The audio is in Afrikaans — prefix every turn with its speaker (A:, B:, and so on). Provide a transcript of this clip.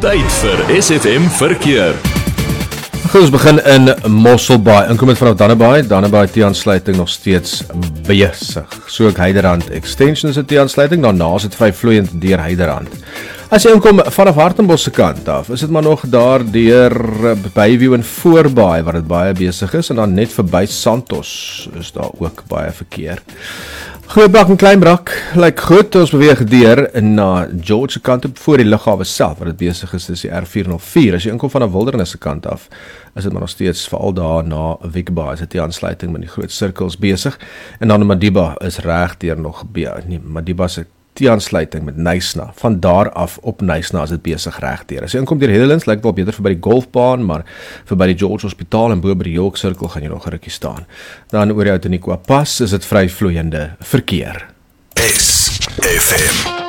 A: Tyd vir SFM Verkeer.
B: Ons begin in Mosselbaai, inkomend vanaf Dannebaai. Dannebaai T-aansluiting nog steeds besig. So ook Heiderand Extension is 'n T-aansluiting, daarna is dit vry vloeiend deur Heiderand. As jy inkom vanaf Hartenbos se kant af, is dit maar nog daar deur Bayview en Voorbaai waar dit baie besig is, en dan net verby Santos is daar ook baie verkeer. Grootbrak en Kleinbrak lyk goed, ons beweeg deur na George se kant op voor die lughawe self, waar dit besig is, dis die R404. As jy inkom van 'n Wildernis se kant af, is dit maar nog steeds veral daar na Wikbaai, is dit die aansluiting met die groot sirkels besig, en dan Madiba is reg deur nog, Madiba se T-aansluiting met Nysna, van daar af op Nysna is dit besig reg deur. As jy inkom deur Heddelins, lyk wel beter verby die golfbaan, maar verby die George Hospitaal en bo by die York Circle gaan jy nog 'n rukkie staan. Dan oor die Outeniqua Pas is dit vry vloeiende verkeer.
A: SFM.